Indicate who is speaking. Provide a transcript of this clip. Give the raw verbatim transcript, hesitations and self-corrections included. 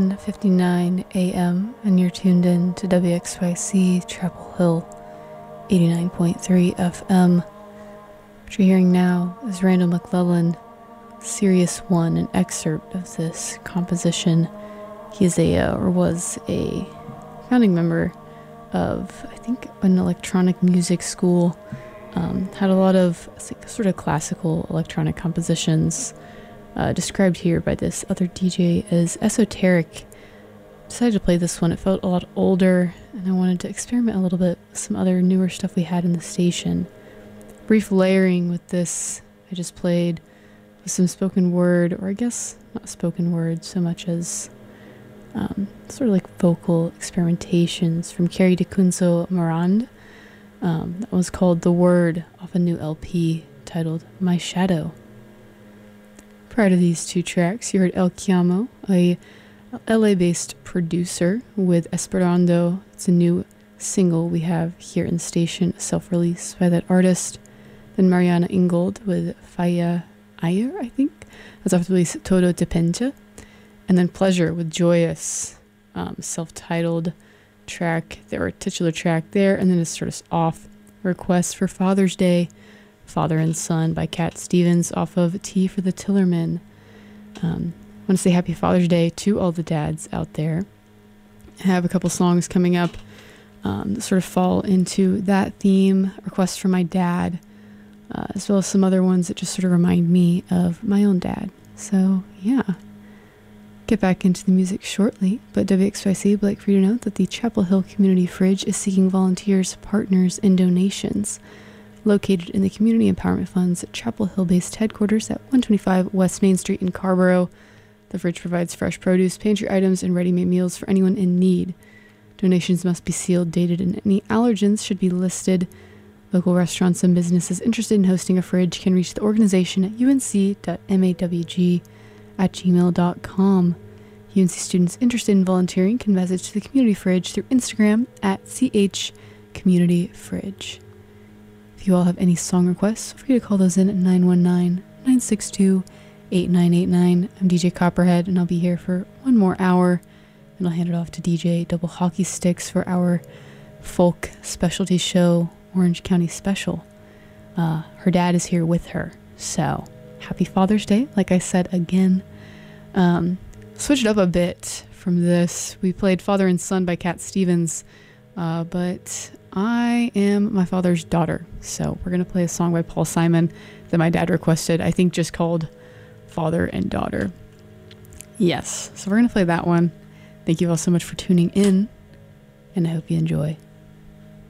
Speaker 1: fifty-nine a m and you're tuned in to W X Y C Chapel Hill eighty-nine point three F M. What you're hearing now is Randall McClellan, Sirius One, an excerpt of this composition. He is a, uh, or was a founding member of, I think, an electronic music school. Um, had a lot of like, sort of classical electronic compositions, uh, described here by this other D J as esoteric. Decided to play this one. It felt a lot older, and I wanted to experiment a little bit with some other newer stuff we had in the station. Brief layering with this, I just played with some spoken word, or I guess not spoken word so much as um, sort of like vocal experimentations from Carrie DeCunzo Morand. Um, that was called The Word, off a new L P titled My Shadow. Prior to these two tracks, you heard El Chiamo, a L A-based producer with Esperando. It's a new single we have here in the station, self-release by that artist. Then Mariana Ingold with Faya Ayer, I think. That's off the release Todo Depende. And then Pleasure with Joyous, um, self-titled track, or titular track there. And then it's sort of off request for Father's Day, Father and Son by Cat Stevens off of Tea for the Tillerman. Um, I want to say happy Father's Day to all the dads out there. I have a couple songs coming up um, that sort of fall into that theme, requests from my dad, uh, as well as some other ones that just sort of remind me of my own dad. So, yeah. Get back into the music shortly, but W X Y C would like for you to note that the Chapel Hill Community Fridge is seeking volunteers, partners, and donations. Located in the Community Empowerment Fund's Chapel Hill-based headquarters at one twenty-five West Main Street in Carrboro, the fridge provides fresh produce, pantry items, and ready-made meals for anyone in need. Donations must be sealed, dated, and any allergens should be listed. Local restaurants and businesses interested in hosting a fridge can reach the organization at unc dot mawg at gmail dot com. U N C students interested in volunteering can message the Community Fridge through Instagram at ch community fridge. If you all have any song requests, feel free to call those in at nine one nine, nine six two, eight nine eight nine. I'm D J Copperhead, and I'll be here for one more hour, and I'll hand it off to D J Double Hockey Sticks for our folk specialty show, Orange County Special. Uh, her dad is here with her, so happy Father's Day, like I said again. Um, switched up a bit from this. We played Father and Son by Cat Stevens, uh, but I am my father's daughter, so we're going to play a song by Paul Simon that my dad requested, I think just called Father and Daughter. Yes, so we're going to play that one. Thank you all so much for tuning in, and I hope you enjoy.